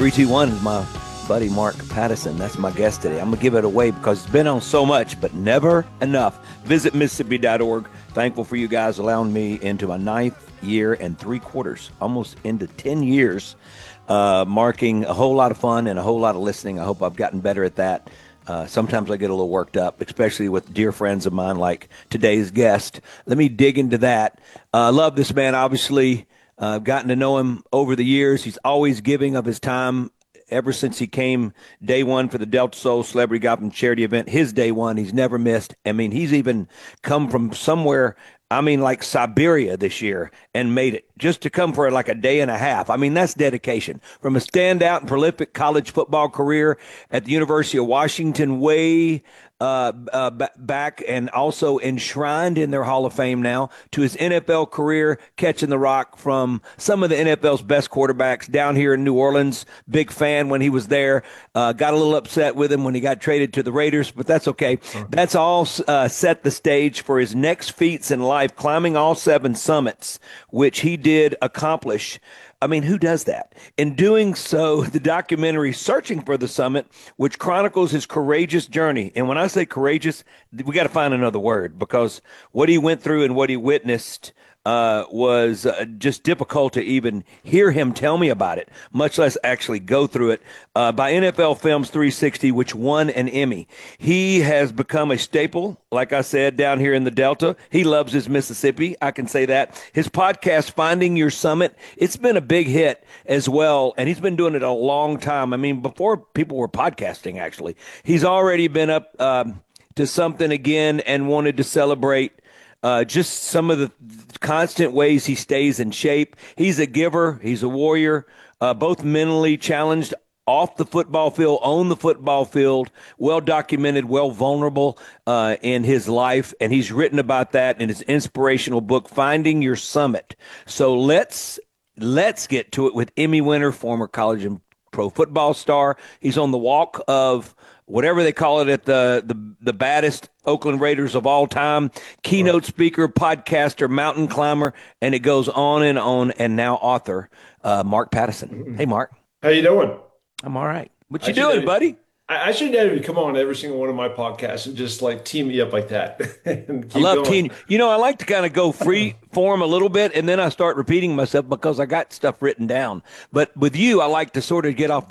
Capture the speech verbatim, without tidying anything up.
three two one is my buddy Mark Pattison. That's my guest today. I'm going to give it away because it's been on so much, but never enough. Visit Mississippi dot org. Thankful for you guys allowing me into my ninth year and three quarters, almost into ten years, uh, marking a whole lot of fun and a whole lot of listening. I hope I've gotten better at that. Uh, sometimes I get a little worked up, especially with dear friends of mine like today's guest. Let me dig into that. I uh, love this man, obviously. Uh, I've gotten to know him over the years. He's always giving of his time ever since he came day one for the Delta Soul Celebrity Gotham charity event. His day one, he's never missed. I mean, he's even come from somewhere, I mean, like Siberia this year and made it just to come for like a day and a half. I mean, that's dedication. From a standout and prolific college football career at the University of Washington, way uh, uh, b- back and also enshrined in their Hall of Fame now, to his N F L career, catching the rock from some of the N F L's best quarterbacks down here in New Orleans. Big fan when he was there. Uh, got a little upset with him when he got traded to the Raiders, but that's okay. Sure. That's all uh, set the stage for his next feats in life, climbing all seven summits, which he did accomplish. I mean, who does that? In doing so, the documentary Searching for the Summit, which chronicles his courageous journey. And when I say courageous, we got to find another word, because what he went through and what he witnessed uh, was uh, just difficult to even hear him tell me about it, much less actually go through it. Uh, by N F L Films three sixty, which won an Emmy. He has become a staple, like I said, down here in the Delta. He loves his Mississippi. I can say that. His podcast, Finding Your Summit, it's been a big hit as well, and he's been doing it a long time. I mean, before people were podcasting, actually. He's already been up um, to something again and wanted to celebrate Uh, just some of the constant ways he stays in shape. He's a giver. He's a warrior, uh, both mentally challenged off the football field, on the football field, well documented, well vulnerable uh, in his life. And he's written about that in his inspirational book, Finding Your Summit. So let's let's get to it with Emmy winner, former college and pro football star. He's on the walk of whatever they call it at the, the, the baddest Oakland Raiders of all time, keynote speaker, podcaster, mountain climber, and it goes on and on, and now author, uh, Mark Pattison. Hey, Mark. How you doing? I'm all right. What you I doing, should, buddy? I, I should have you come on every single one of my podcasts and just like team me up like that and I keep love going. team. You know, I like to kind of go free form a little bit, and then I start repeating myself because I got stuff written down. But with you, I like to sort of get off